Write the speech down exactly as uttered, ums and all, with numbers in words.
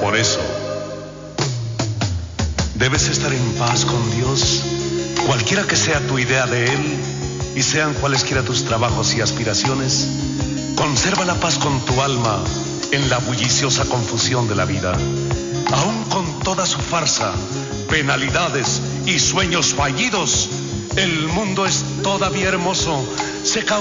Por eso, debes estar en paz con Dios, cualquiera que sea tu idea de Él, y sean cualesquiera tus trabajos y aspiraciones. Conserva la paz con tu alma en la bulliciosa confusión de la vida. Aún con toda su farsa, penalidades y sueños fallidos, el mundo es todavía hermoso. Se